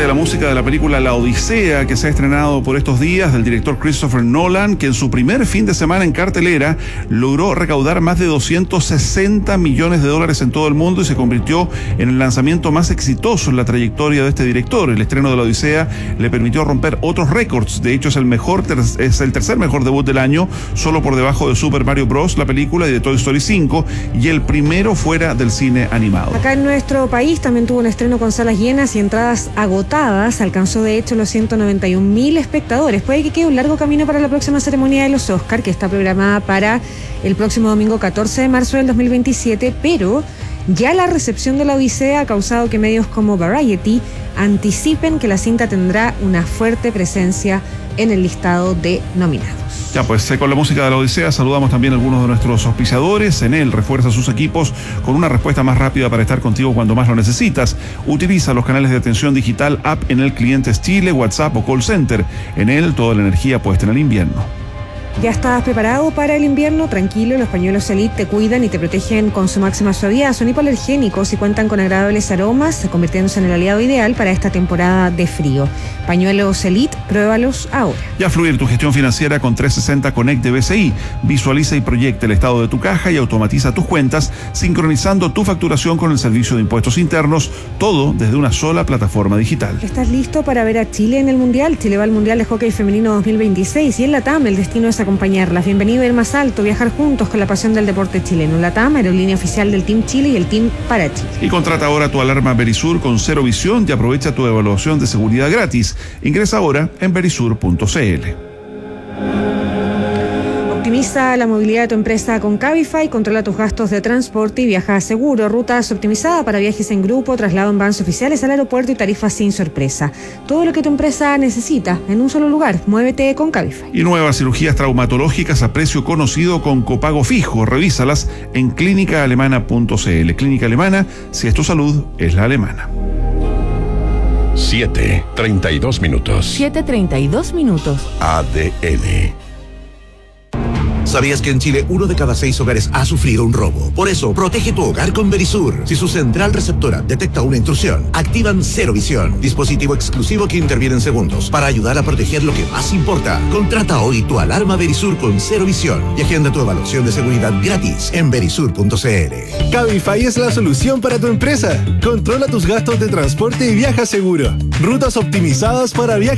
de la música de la película La Odisea, que se ha estrenado por estos días, del director Christopher Nolan, que en su primer fin de semana en cartelera logró recaudar más de $260 millones en todo el mundo y se convirtió en el lanzamiento más exitoso en la trayectoria de este director. El estreno de La Odisea le permitió romper otros récords. De hecho, es el tercer mejor debut del año, solo por debajo de Super Mario Bros., la película, y de Toy Story 5, y el primero fuera del cine animado. Acá en nuestro país también tuvo un estreno con salas llenas y entradas agotadas. Alcanzó de hecho los 191.000 espectadores. Puede que quede un largo camino para la próxima ceremonia de los Oscar, que está programada para el próximo domingo 14 de marzo del 2027, pero ya la recepción de La Odisea ha causado que medios como Variety anticipen que la cinta tendrá una fuerte presencia en el listado de nominados. Ya, pues con la música de La Odisea saludamos también a algunos de nuestros auspiciadores. Enel refuerza sus equipos con una respuesta más rápida para estar contigo cuando más lo necesitas. Utiliza los canales de atención digital, app Enel Clientes Chile, WhatsApp o Call Center. Enel, toda la energía puesta en el invierno. ¿Ya estás preparado para el invierno? Tranquilo, los pañuelos Elite te cuidan y te protegen con su máxima suavidad. Son hipoalergénicos y cuentan con agradables aromas, convirtiéndose en el aliado ideal para esta temporada de frío. Pañuelos Elite, pruébalos ahora. Ya fluir tu gestión financiera con 360 Connect de BCI. Visualiza y proyecta el estado de tu caja y automatiza tus cuentas, sincronizando tu facturación con el servicio de impuestos internos, todo desde una sola plataforma digital. ¿Estás listo para ver a Chile en el Mundial? Chile va al Mundial de Hockey Femenino 2026 y en LATAM el destino es acompañarlas. Bienvenido a ir más alto, viajar juntos con la pasión del deporte chileno. LATAM, aerolínea oficial del Team Chile y el Team para Chile. Y contrata ahora tu alarma Verisur con cero visión y aprovecha tu evaluación de seguridad gratis. Ingresa ahora en verisur.cl. Optimiza la movilidad de tu empresa con Cabify, controla tus gastos de transporte y viaja seguro. Rutas optimizadas para viajes en grupo, traslado en vans oficiales al aeropuerto y tarifas sin sorpresa. Todo lo que tu empresa necesita en un solo lugar. Muévete con Cabify. Y nuevas cirugías traumatológicas a precio conocido con copago fijo. Revísalas en clínicaalemana.cl. Clínica Alemana, si es tu salud, es la alemana. 7:32 minutos. 7:32 minutos. ADN. ¿Sabías que en Chile 1 de cada 6 hogares ha sufrido un robo? Por eso, protege tu hogar con Verisur. Si su central receptora detecta una intrusión, activan Cero Visión, dispositivo exclusivo que interviene en segundos para ayudar a proteger lo que más importa. Contrata hoy tu alarma Verisur con Cero Visión y agenda tu evaluación de seguridad gratis en verisur.cl. Cabify es la solución para tu empresa. Controla tus gastos de transporte y viaja seguro. Rutas optimizadas para viajes